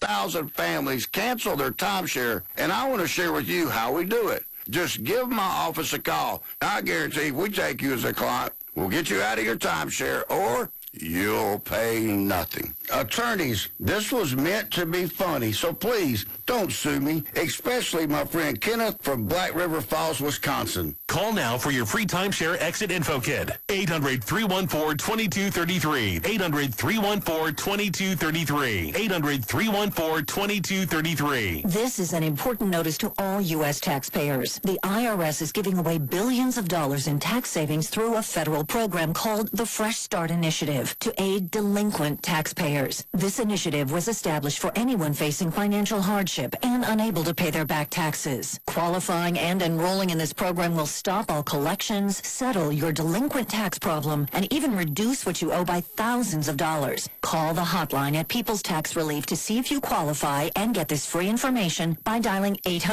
100,000 families cancel their timeshare, and I want to share with you how we do it. Just give my office a call. I guarantee if we take you as a client, we'll get you out of your timeshare, or you'll pay nothing. Attorneys, this was meant to be funny, so please don't sue me, especially my friend Kenneth from Black River Falls, Wisconsin. Call now for your free timeshare exit info kit. 800-314-2233. 800-314-2233. 800-314-2233. This is an important notice to all U.S. taxpayers. The IRS is giving away billions of dollars in tax savings through a federal program called the Fresh Start Initiative to aid delinquent taxpayers. This initiative was established for anyone facing financial hardship and unable to pay their back taxes. Qualifying and enrolling in this program will stop all collections, settle your delinquent tax problem, and even reduce what you owe by thousands of dollars. Call the hotline at People's Tax Relief to see if you qualify and get this free information by dialing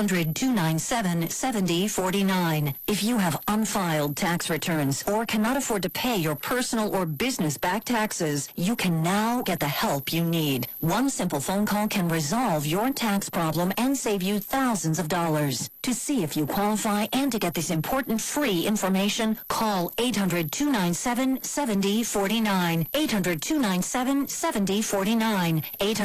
800-297-7049. If you have unfiled tax returns or cannot afford to pay your personal or business back taxes, you can now get the help you need. One simple phone call can resolve your tax problem and save you thousands of dollars. To see if you qualify and to get this important free information, call 800-297-7049. 800-297-7049.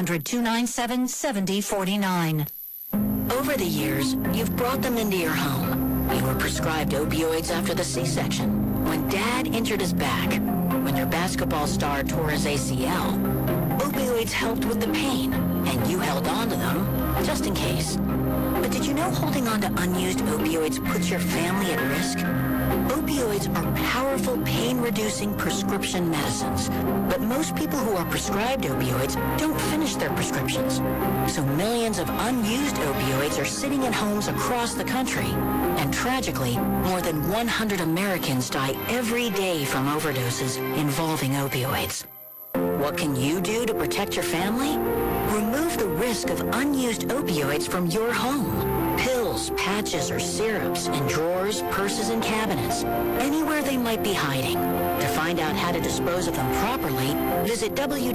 800-297-7049. Over the years, you've brought them into your home. You were prescribed opioids after the C-section, when Dad injured his back, when your basketball star tore his ACL. Opioids helped with the pain, and you held on to them just in case. But did you know holding on to unused opioids puts your family at risk? Opioids are powerful pain-reducing prescription medicines, but most people who are prescribed opioids don't finish their prescriptions. So millions of unused opioids are sitting in homes across the country. And tragically, more than 100 Americans die every day from overdoses involving opioids. What can you do to protect your family? Remove the risk of unused opioids from your home. Pills, patches, or syrups in drawers, purses, and cabinets, anywhere they might be hiding. To find out how to dispose of them properly, visit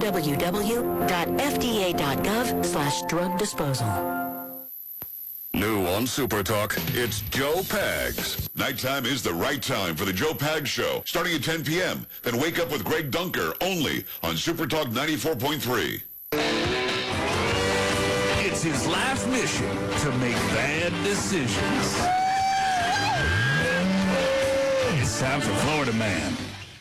www.fda.gov/drug disposal. New on Super Talk, it's Joe Pags. Nighttime is the right time for the Joe Pags Show, starting at 10 p.m. Then wake up with Greg Dunker, only on Super Talk 94.3. It's his life mission to make bad decisions. It's time for Florida Man.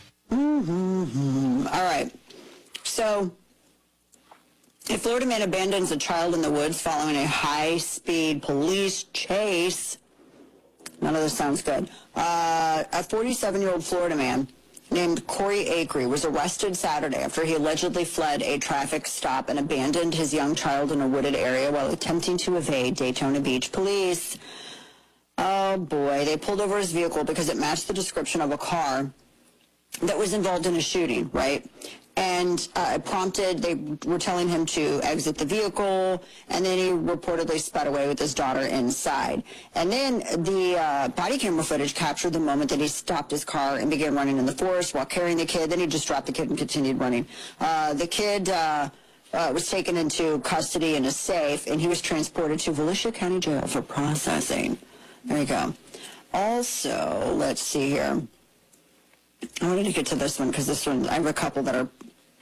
All right. So, a Florida man abandons a child in the woods following a high-speed police chase. None of this sounds good. A 47-year-old Florida man named Corey Acree was arrested Saturday after he allegedly fled a traffic stop and abandoned his young child in a wooded area while attempting to evade Daytona Beach police. Oh, boy. They pulled over his vehicle because it matched the description of a car that was involved in a shooting, right? And it prompted, they were telling him to exit the vehicle, and then he reportedly sped away with his daughter inside. And then the body camera footage captured the moment that he stopped his car and began running in the forest while carrying the kid. Then he just dropped the kid and continued running. The kid was taken into custody in a safe, and he was transported to Volusia County Jail for processing. There you go. Also, let's see here. I wanted to get to this one because this one, I have a couple that are...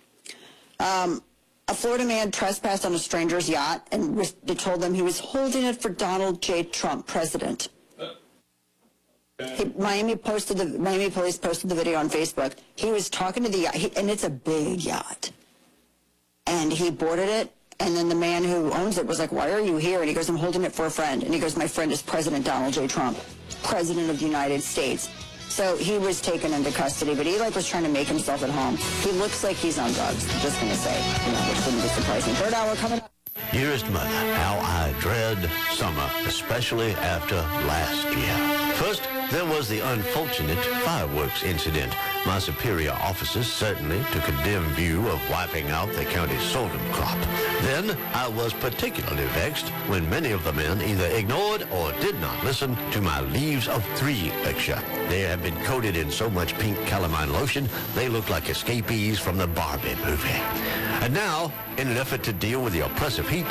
a Florida man trespassed on a stranger's yacht and they told them he was holding it for Donald J. Trump, president. Miami police posted the video on Facebook. He was talking to the yacht, and it's a big yacht. And he boarded it, and then the man who owns it was like, "Why are you here?" And he goes, "I'm holding it for a friend." And he goes, "My friend is President Donald J. Trump, President of the United States." So he was taken into custody, but he was trying to make himself at home. He looks like he's on drugs, I'm just going to say, which wouldn't be surprising. Third hour coming up. Dearest Mother, how I dread summer, especially after last year. First, there was the unfortunate fireworks incident. My superior officers certainly took a dim view of wiping out the county sorghum crop. Then, I was particularly vexed when many of the men either ignored or did not listen to my Leaves of 3 lecture. They have been coated in so much pink calamine lotion, they look like escapees from the Barbie movie. And now, in an effort to deal with the oppressive heat,